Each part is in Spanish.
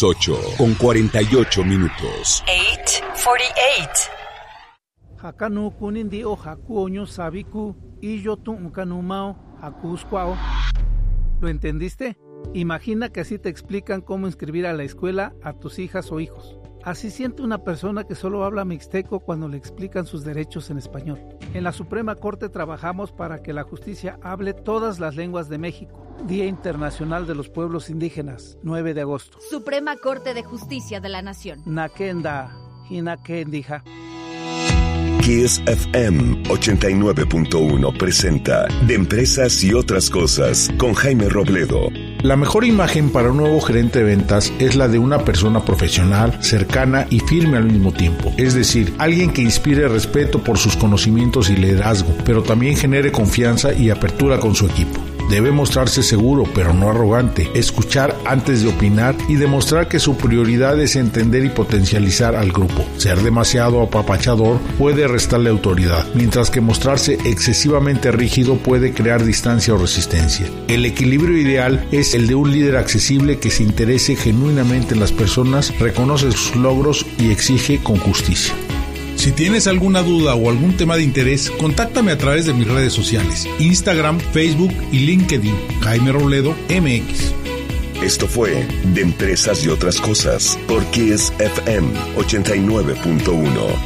8:48. 8:48. Hakanu kunindi o hakuoño sabiku y yo tu unkanumao hakusquao. ¿Lo entendiste? Imagina que así te explican cómo inscribir a la escuela a tus hijas o hijos. Así siente una persona que solo habla mixteco cuando le explican sus derechos en español. En la Suprema Corte trabajamos para que la justicia hable todas las lenguas de México. Día Internacional de los Pueblos Indígenas, 9 de agosto. Suprema Corte de Justicia de la Nación. Nakenda, Hinakendija. Kiss FM 89.1 presenta De Empresas y Otras Cosas con Jaime Robledo. La mejor imagen para un nuevo gerente de ventas es la de una persona profesional, cercana y firme al mismo tiempo. Es decir, alguien que inspire respeto por sus conocimientos y liderazgo, pero también genere confianza y apertura con su equipo. Debe mostrarse seguro, pero no arrogante, escuchar antes de opinar y demostrar que su prioridad es entender y potencializar al grupo. Ser demasiado apapachador puede restarle autoridad, mientras que mostrarse excesivamente rígido puede crear distancia o resistencia. El equilibrio ideal es el de un líder accesible que se interese genuinamente en las personas, reconoce sus logros y exige con justicia. Si tienes alguna duda o algún tema de interés, contáctame a través de mis redes sociales, Instagram, Facebook y LinkedIn, Jaime Robledo MX. Esto fue De Empresas y Otras Cosas por Kiss FM 89.1.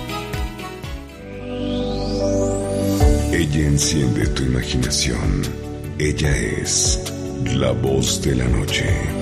Ella enciende tu imaginación. Ella es la voz de la noche.